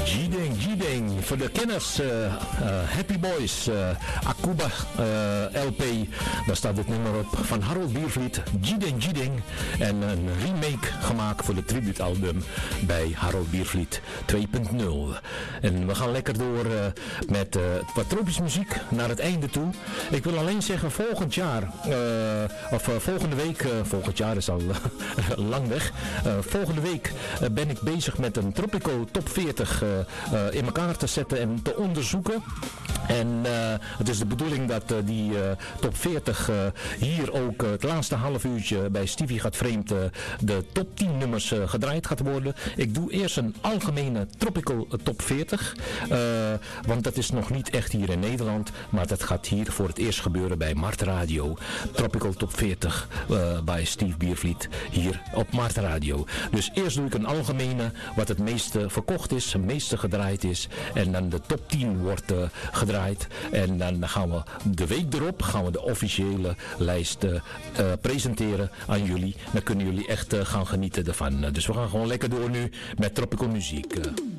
G-Ding, voor de kenners, Happy Boys, Akuba LP, daar staat het nummer op van Harold Biervliet, G-Ding, en een remake gemaakt voor de tributealbum bij Harold Biervliet 2.0. En we gaan lekker door met wat tropische muziek naar het einde toe. Ik wil alleen zeggen, volgend jaar, volgende week, volgend jaar is al lang weg, volgende week ben ik bezig met een Tropical Top 40 in elkaar te zetten en te onderzoeken. En het is de bedoeling dat die top 40 hier ook het laatste half uurtje bij Stevie gaat vreemd de top 10 nummers gedraaid gaat worden. Ik doe eerst een algemene Tropical top 40. Want dat is nog niet echt hier in Nederland. Maar dat gaat hier voor het eerst gebeuren bij Mart Radio. Tropical top 40 bij Steve Biervliet hier op Mart Radio. Dus eerst doe ik een algemene wat het meeste verkocht is, het meeste gedraaid is. En dan de top 10 wordt gedraaid. En dan gaan we de week erop de officiële lijst presenteren aan jullie. Dan kunnen jullie echt gaan genieten ervan. Dus we gaan gewoon lekker door nu met tropical muziek.